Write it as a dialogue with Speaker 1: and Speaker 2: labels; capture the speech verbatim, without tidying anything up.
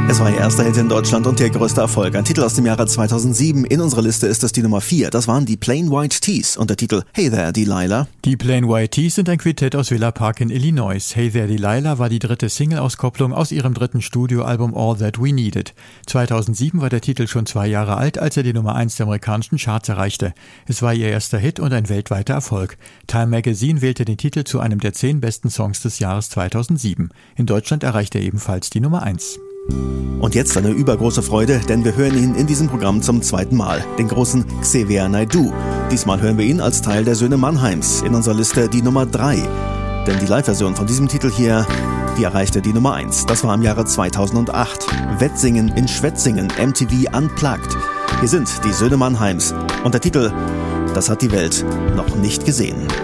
Speaker 1: Es war ihr erster Hit in Deutschland und ihr größter Erfolg. Ein Titel aus dem Jahre zweitausendsieben. In unserer Liste ist es die Nummer vier. Das waren die Plain White T's und der Titel Hey There Delilah.
Speaker 2: Die Plain White T's sind ein Quintett aus Villa Park in Illinois. Hey There Delilah war die dritte Single-Auskopplung aus ihrem dritten Studioalbum All That We Needed. zweitausendsieben war der Titel schon zwei Jahre alt, als er die Nummer eins der amerikanischen Charts erreichte. Es war ihr erster Hit und ein weltweiter Erfolg. Time Magazine wählte den Titel zu einem der zehn besten Songs des Jahres zweitausendsieben. In Deutschland erreichte er ebenfalls die Nummer eins.
Speaker 1: Und jetzt eine übergroße Freude, denn wir hören ihn in diesem Programm zum zweiten Mal, den großen Xavier Naidoo. Diesmal hören wir ihn als Teil der Söhne Mannheims, in unserer Liste die Nummer drei. Denn die Live-Version von diesem Titel hier, die erreichte die Nummer eins. Das war im Jahre zweitausendacht. Wettsingen in Schwetzingen, M T V Unplugged. Hier sind die Söhne Mannheims und der Titel, das hat die Welt noch nicht gesehen.